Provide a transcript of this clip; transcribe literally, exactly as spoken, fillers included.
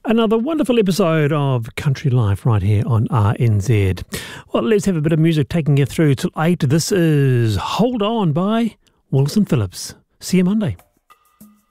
Another wonderful episode of Country Life right here on R N Z. Well, let's have a bit of music taking you through till eight. This is Hold On by Wilson Phillips. See you Monday.